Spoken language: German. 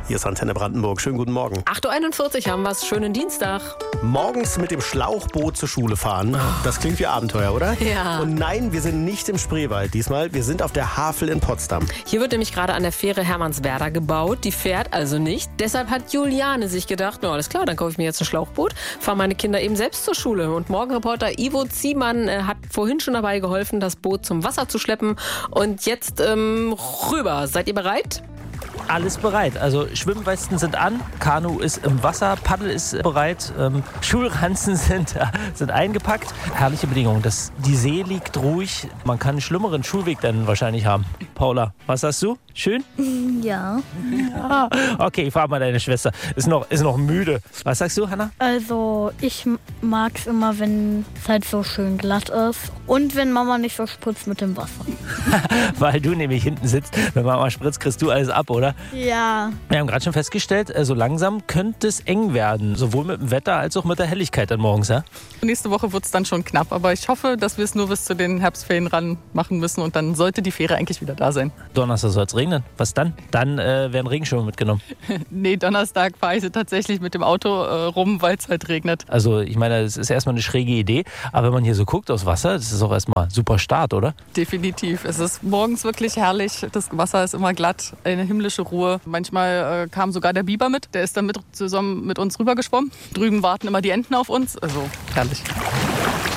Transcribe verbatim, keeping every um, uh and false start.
Hier ist Antenne Brandenburg. Schönen guten Morgen. acht Uhr einundvierzig haben wir es. Schönen Dienstag. Morgens mit dem Schlauchboot zur Schule fahren. Das klingt wie Abenteuer, oder? Ja. Und nein, wir sind nicht im Spreewald diesmal. Wir sind auf der Havel in Potsdam. Hier wird nämlich gerade an der Fähre Hermannswerder gebaut. Die fährt also nicht. Deshalb hat Juliane sich gedacht, na alles klar, dann kaufe ich mir jetzt ein Schlauchboot, fahre meine Kinder eben selbst zur Schule. Und Morgenreporter Ivo Ziemann äh, hat vorhin schon dabei geholfen, das Boot zum Wasser zu schleppen. Und jetzt ähm, rüber. Seid ihr bereit? Alles bereit. Also Schwimmwesten sind an, Kanu ist im Wasser, Paddel ist bereit, ähm, Schulranzen sind, äh, sind eingepackt. Herrliche Bedingungen. Das, die See liegt ruhig. Man kann einen schlimmeren Schulweg dann wahrscheinlich haben. Paula, was sagst du? Schön? Ja. Ja. Okay, frag mal deine Schwester. Ist noch, ist noch müde. Was sagst du, Hanna? Also ich mag es immer, wenn es halt so schön glatt ist und wenn Mama nicht so spritzt mit dem Wasser. Weil du nämlich hinten sitzt. Wenn Mama spritzt, kriegst du alles ab, oder? Ja. Wir haben gerade schon festgestellt, so also langsam könnte es eng werden. Sowohl mit dem Wetter als auch mit der Helligkeit dann morgens, ja? Nächste Woche wird es dann schon knapp, aber ich hoffe, dass wir es nur bis zu den Herbstferien ran machen müssen und dann sollte die Fähre eigentlich wieder da sein. Donnerstag soll es regnen. Was dann? Dann äh, werden Regenschirme mitgenommen. Nee, Donnerstag fahre ich tatsächlich mit dem Auto äh, rum, weil es halt regnet. Also ich meine, es ist erstmal eine schräge Idee, aber wenn man hier so guckt aufs Wasser, das ist auch erstmal super Start, oder? Definitiv. Es ist morgens wirklich herrlich. Das Wasser ist immer glatt, eine himmlische Ruhe. Manchmal äh, kam sogar der Biber mit, der ist dann mit zusammen mit uns rübergeschwommen. Drüben warten immer die Enten auf uns, also herrlich.